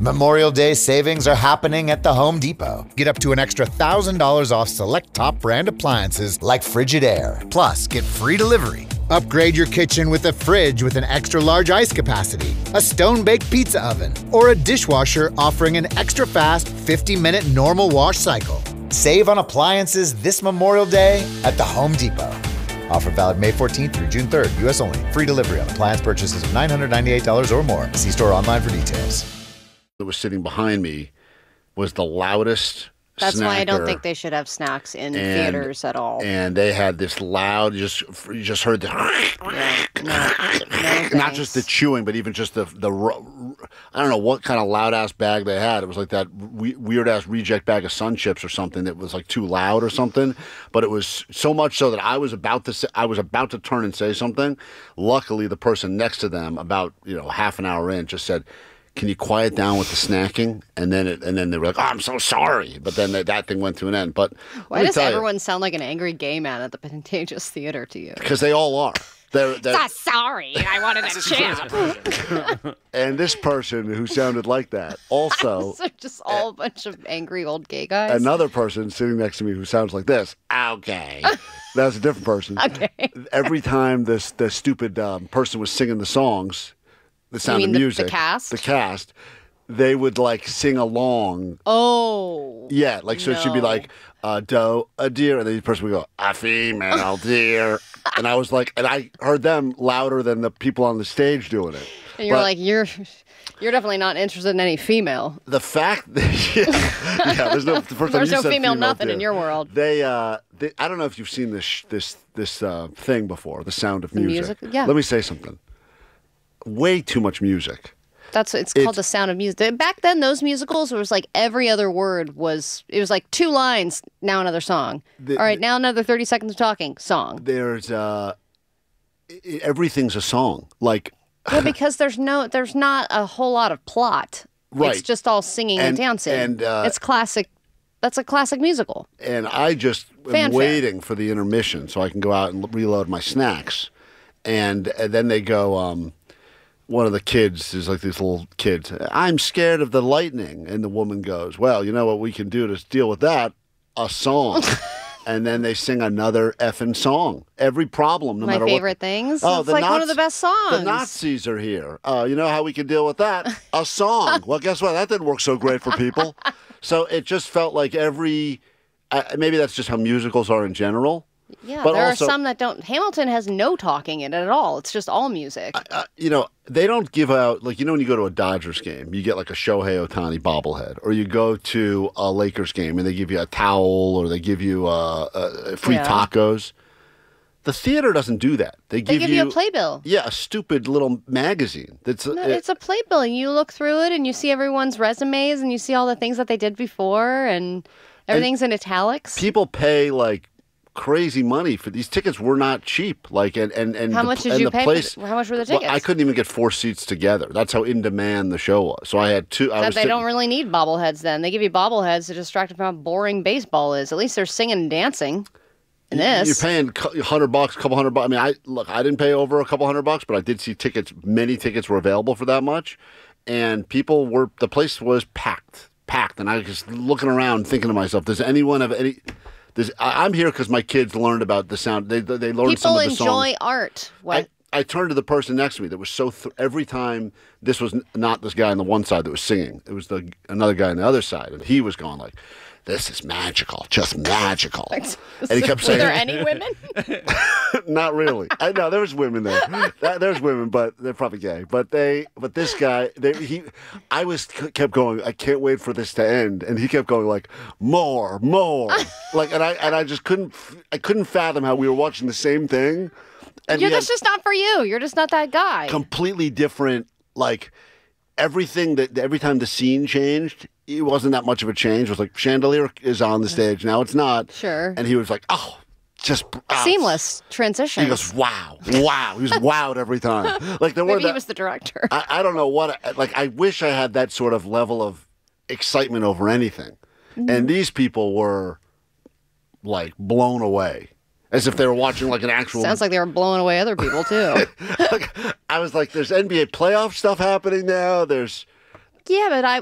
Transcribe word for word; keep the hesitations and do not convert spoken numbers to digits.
Memorial Day savings are happening at the Home Depot. Get up to an extra one thousand dollars off select top brand appliances like Frigidaire. Plus, get free delivery. Upgrade your kitchen with a fridge with an extra large ice capacity, a stone-baked pizza oven, or a dishwasher offering an extra fast fifty minute normal wash cycle. Save on appliances this Memorial Day at the Home Depot. Offer valid May fourteenth through June third, U S only. Free delivery on appliance purchases of nine hundred ninety-eight dollars or more. See store online for details. That was sitting behind me was the loudest That's snacker. why I don't think they should have snacks in and, theaters at all. And they had this loud, just you just heard the Yeah, no, no not just the chewing, but even just the the I don't know what kind of loud ass bag they had. It was like that we, weird ass reject bag of Sun Chips or something that was like too loud or something. But it was so much so that I was about to say, I was about to turn and say something. Luckily, the person next to them, about you know half an hour in, just said, "Can you quiet down with the snacking?" And then it, and then they were like, "Oh, I'm so sorry." But then that, that thing went to an end. But why does everyone you, sound like an angry gay man at the Contagious Theater to you? Because they all are. They're, they're, so sorry. I wanted a chip. And this person who sounded like that also. So just all a bunch of angry old gay guys. Another person sitting next to me who sounds like this. Okay. That's a different person. Okay. Every time this the stupid um, person was singing the songs. The Sound you mean of Music. The, the cast? The cast. They would like sing along. Oh. Yeah, like so no. she'd be like, uh, doe, a deer, and then the person would go, a female deer. And I was like, and I heard them louder than the people on the stage doing it. And you're but like, you're you're definitely not interested in any female. The fact that, yeah, yeah there's no, the first there's time no you said female, female nothing deer. in your world. They, uh, they, I don't know if you've seen this, this, this uh, thing before, The Sound of the Music. music. Yeah. Let me say something. Way too much music. That's it's called it's, The Sound of Music. Back then, those musicals was like every other word was it was like two lines. Now another song. The, All right, now another thirty seconds of talking. Song. There's uh, everything's a song. Like well, because there's no there's not a whole lot of plot. Right. It's just all singing and, and dancing. And uh, it's classic. That's a classic musical. And I just am Fanfare. waiting for the intermission so I can go out and reload my snacks. And, and then they go. Um, One of the kids is like these little kids. I'm scared of the lightning. And the woman goes, well, you know what we can do to deal with that? A song. And then they sing another effing song. Every problem, no My matter favorite what. things. Oh, it's the like Nazi- one of the best songs. The Nazis are here. Uh, you know how we can deal with that? A song. Well, guess what? That didn't work so great for people. So it just felt like every, uh, maybe that's just how musicals are in general. Yeah, but there also, are some that don't. Hamilton has no talking in it at all. It's just all music. Uh, you know, they don't give out, like, you know, when you go to a Dodgers game, you get like a Shohei Ohtani bobblehead, or you go to a Lakers game and they give you a towel or they give you uh, uh, free Yeah. tacos. The theater doesn't do that. They give, They give you a playbill. Yeah, a stupid little magazine. That's No, it, it's a playbill, and you look through it, and you see everyone's resumes, and you see all the things that they did before, and everything's in italics. People pay like crazy money for these tickets. Were not cheap. Like and and, and How the, much did and you the pay? place, For, how much were the well, tickets? I couldn't even get four seats together. That's how in demand the show was. So I had two. I That was they sitting, don't really need bobbleheads. Then they give you bobbleheads to distract them from how boring baseball is. At least they're singing and dancing. In this, You're paying a hundred bucks, a couple hundred bucks. I mean, I look, I didn't pay over a couple hundred bucks, but I did see tickets. Many tickets were available for that much, and people were. The place was packed, packed, and I was just looking around, thinking to myself, "Does anyone have any?" Does, I, I'm here because my kids learned about the sound. They they learned people some of the songs. enjoy art. What? I, I turned to the person next to me that was so th- every time this was n- not this guy on the one side that was singing. It was the another guy on the other side, and he was going like, "This is magical, just magical." And he kept saying, "Were there any women?" Not really. I know there was women there. That, there's women, but they're probably gay. But they, but this guy, they, he, I was kept going. I can't wait for this to end, and he kept going like more, more, like, and I and I just couldn't, I couldn't fathom how we were watching the same thing. And You're yet that's just not for you. You're just not that guy. completely different. Like everything that every time the scene changed, it wasn't that much of a change. It was like chandelier is on the stage now. It's not. Sure. And he was like, oh. Just ah, Seamless transition. He goes, wow, wow. He was wowed every time. Like there were. Maybe he that, was the director. I, I don't know what. Like I wish I had that sort of level of excitement over anything, Mm-hmm. and these people were like blown away, as if they were watching like an actual. Sounds like they were blowing away other people too. Like, I was like, "There's N B A playoff stuff happening now. There's." Yeah, but I